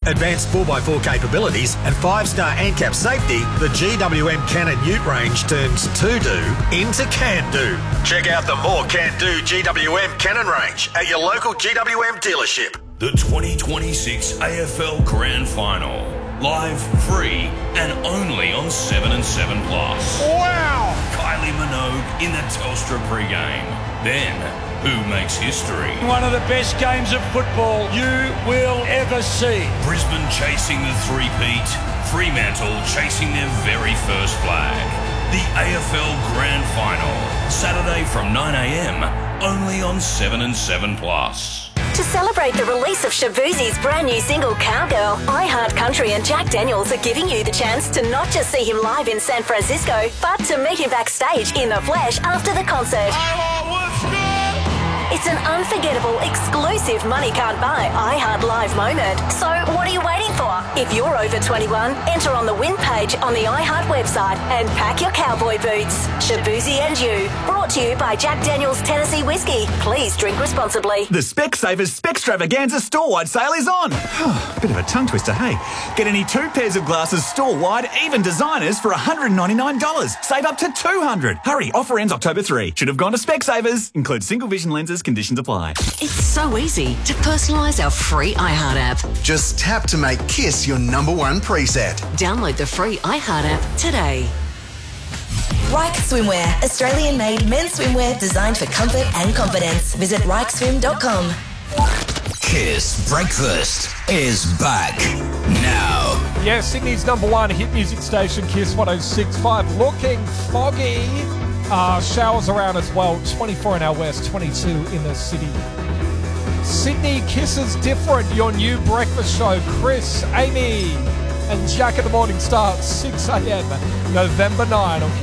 advanced 4x4 capabilities and 5-star ANCAP safety, the GWM Cannon Ute range turns to-do into can-do. Check out the more can-do GWM Cannon range at your local GWM dealership. The 2026 AFL Grand Final. Live, free, and only on 7 and 7 Plus. Wow! Kylie Minogue in the Telstra pregame. Then, who makes history? One of the best games of football you will ever see. Brisbane chasing the three-peat. Fremantle chasing their very first flag. The AFL Grand Final. Saturday from 9 a.m. only on 7 and 7 Plus. To celebrate the release of Shaboozey's brand new single Cowgirl, iHeartCountry and Jack Daniels are giving you the chance to not just see him live in San Francisco, but to meet him backstage in the flesh after the concert. It's an unforgettable, exclusive money can't buy iHeart Live moment. So what are you waiting for? If you're over 21, enter on the win page on the iHeart website and pack your cowboy boots. Shaboozey and you. Brought to you by Jack Daniels Tennessee Whiskey. Please drink responsibly. The Specsavers Specstravaganza store-wide sale is on. Bit of a tongue twister, hey? Get any 2 pairs of glasses store-wide, even designers, for $199. Save up to $200. Hurry, offer ends October 3. Should have gone to Specsavers. Includes single vision lenses, conditions apply. It's so easy to personalise our free iHeart app. Just tap to make Kiss your number one preset. Download the free iHeart app today. Reich Swimwear, Australian-made men's swimwear designed for comfort and confidence. Visit reichswim.com. Kiss Breakfast is back now. Yeah, Sydney's number one hit music station, Kiss 106.5. Looking foggy. Showers around as well. 24 in our west, 22 in the city. Sydney Kisses Different, your new breakfast show. Chris, Amy, and Jack in the Morning starts 6 a.m. November 9 on